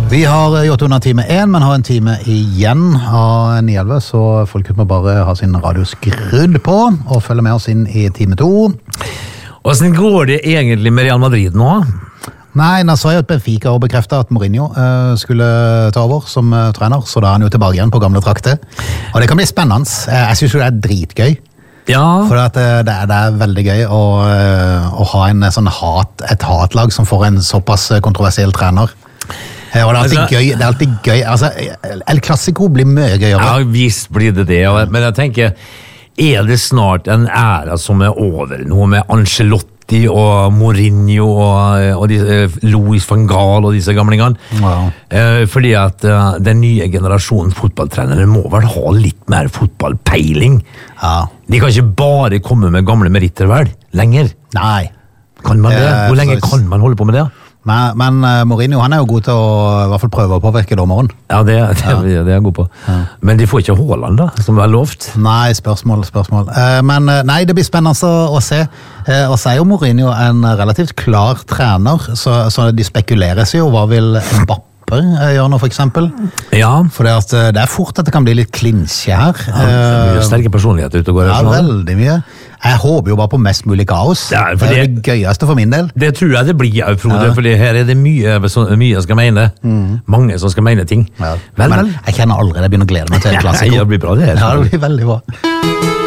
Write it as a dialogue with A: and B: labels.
A: Vi har gjort under time 1, men har en time igjen av 9-11, så folk må bare ha sin radio skrudd på og følge med oss inn i time 2.
B: Hvordan går det egentlig med Real Madrid nå?
A: Nei, nå sa jeg at Benfica har bekreftet at Mourinho skulle ta over som trener, så da er han jo tilbake igjen på gamle trakter. Og det kan bli spennende. Jeg synes jo det er dritgøy.
B: Ja.
A: For at det er veldig gøy å ha en sånn et hatlag som får en såpass kontroversiell trener. Og det er alltid gøy. Det er alltid gøy. Altså, El Clasico blir mye gøyere.
B: Ja, visst blir det det. Men jeg tenker, er det snart en æra som er over? Noe med Ancelotti og Mourinho og Louis van Gaal og disse gamlingene.
A: Wow.
B: Fordi at den nye generasjonen fotballtrenere må vel ha litt mer fotballpeiling.
A: Ja.
B: De kan ikke bare komme med gamle meritter vel, lenger.
A: Nei.
B: Kan man det? Hvor lenge kan man holde på med det?
A: Men Mourinho, han er jo god til å i hvert fall prøve å påvirke dommeren.
B: Ja, det er jeg god på. Ja. Men de får ikke Haaland da, som er lovt.
A: Nei, spørsmål. Men nei, det blir spennende å se. Og så er jo Mourinho en relativt klar trener, så de spekulerer seg jo, hva vil Mbappé gjør nå for eksempel? Ja. For det er fort at det kan bli litt klinsje her.
B: Ja, det er mye sterke personligheter ute og går.
A: Ja, veldig mye. Jeg håper jo bare på mest mulig kaos. Ja, det er det gøyeste for min del.
B: Det tror jeg det blir, Frode, fordi her er det mye skal mene. Mange som skal mene ting.
A: Ja. Men jeg kjenner allerede, jeg begynner å glede meg til en klassiker.
B: Ja, det blir bra det her.
A: Ja, det blir veldig bra.